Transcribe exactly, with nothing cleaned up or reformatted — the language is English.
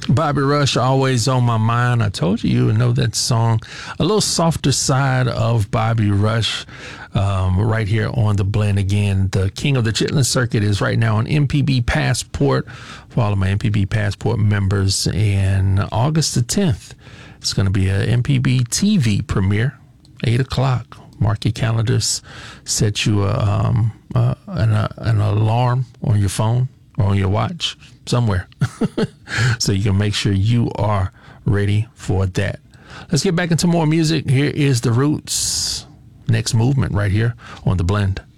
Bobby Rush, Always on My Mind. I told you you would know that song. A little softer side of Bobby Rush um, right here on The Blend. Again, the King of the Chitlin Circuit is right now on M P B Passport for all of my M P B Passport members. And August the tenth, it's going to be a M P B T V premiere, eight o'clock. Mark your calendars. Set you a, um, uh, an, uh, an alarm on your phone or on your watch somewhere so you can make sure you are ready for that. Let's get back into more music. Here is The Roots. Next Movement right here on The Blend.